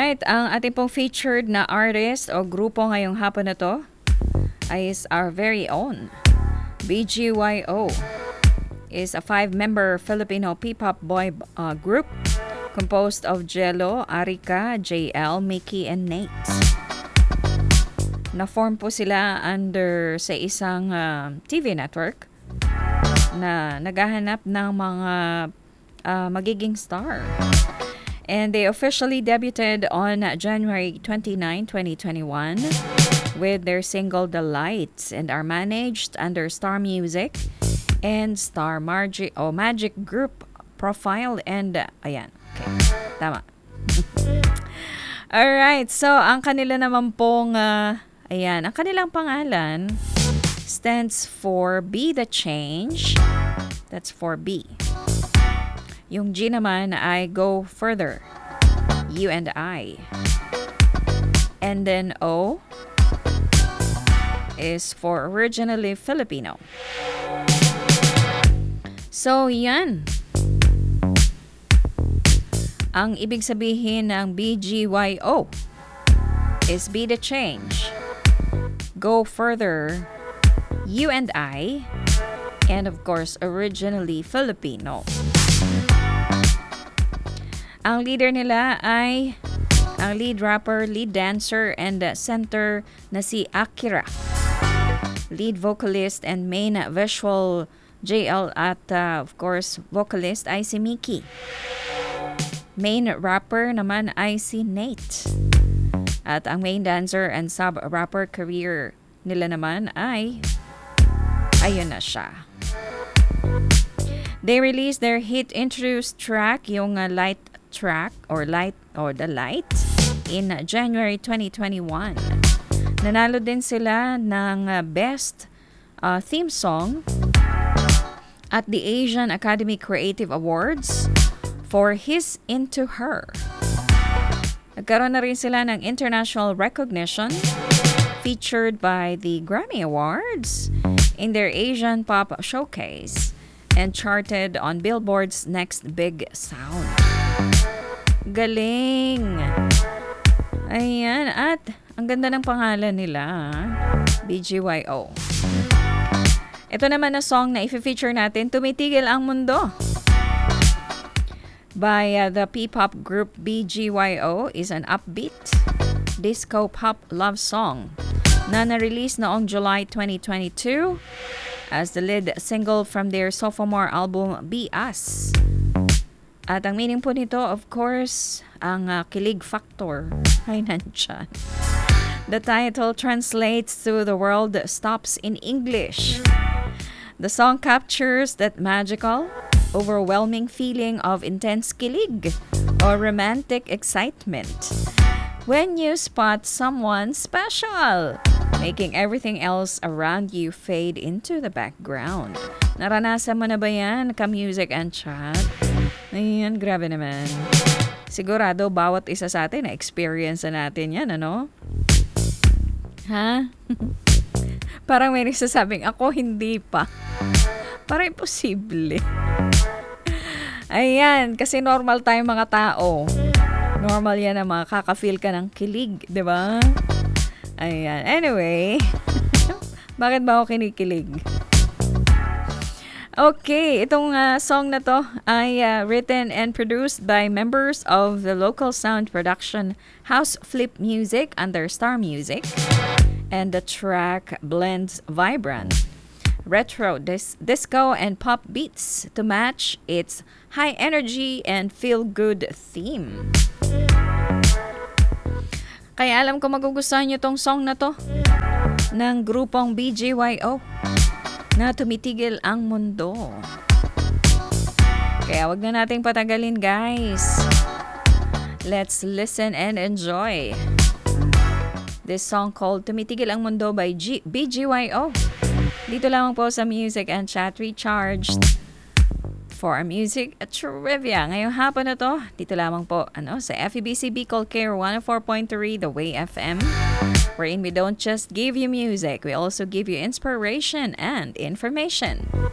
Alright, ang ating pong featured na artist o grupo ngayong hapon na to is our very own BGYO. Is a 5-member Filipino P-pop boy group composed of Jello, Arika, JL, Mickey, and Nate. Na-form po sila under sa isang TV network na naghahanap ng mga magiging star. And they officially debuted on January 29, 2021 with their single The Lights and are managed under Star Music and Star Magic Group profile and ayan. Okay. Tama. Alright, so ang kanila naman pong ang kanilang pangalan stands for Be the Change. That's for B. Yung G naman ay Go Further. You and I. And then O is for Originally Filipino. So, yan. Ang ibig sabihin ng BGYO is Be the Change. Go Further. You and I. And of course, Originally Filipino. Ang leader nila ay ang lead rapper, lead dancer, and center na si Akira. Lead vocalist and main visual JL at of course vocalist ay si Mickey. Main rapper naman ay si Nate. At ang main dancer and sub-rapper career nila naman ay ayun na siya. They released their hit introduced track, yung Light track or The Light in January 2021. Nanalo din sila ng Best Theme Song at the Asian Academy Creative Awards for His Into Her. Nagkaroon na rin sila ng international recognition featured by the Grammy Awards in their Asian Pop Showcase and charted on Billboard's Next Big Sound. Galing! Ayan, at ang ganda ng pangalan nila, BGYO. Ito naman na song na i-feature natin, Tumitigil ang Mundo. By the P-pop group BGYO is an upbeat disco pop love song na na-release noong July 2022 as the lead single from their sophomore album Be Us. At ang meaning po nito, of course, ang kilig factor ay nandyan. The title translates to The World Stops in English. The song captures that magical, overwhelming feeling of intense kilig or romantic excitement when you spot someone special, making everything else around you fade into the background. Naranasan mo na ba yan, ka-music and chat? Ayan, grabe naman. Sigurado, bawat isa sa atin, na-experience na natin yan, ano? Ha? Parang may nagsasabing, ako hindi pa. Parang imposible. Ayan, kasi normal tayong mga tao. Normal yan na makaka-feel ka ng kilig, di ba? Ayan, anyway. Bakit ba ako kinikilig? Okay, itong song na to ay written and produced by members of the local sound production house Flip Music under Star Music. And the track blends vibrant, retro disco and pop beats to match its high energy and feel-good theme. Kaya alam ko magugustuhan nyo tong song na to ng grupong BGYO na Tumitigil ang Mundo. Kaya wag na nating patagalin, guys. Let's listen and enjoy this song called Tumitigil ang Mundo by BGYO. Dito lamang po sa Music and Chat Recharged for music trivia. Ngayong hapon na to, dito lamang po sa FEBC Bicol Care 104.3 The Way FM. Wherein we don't just give you music, we also give you inspiration and information.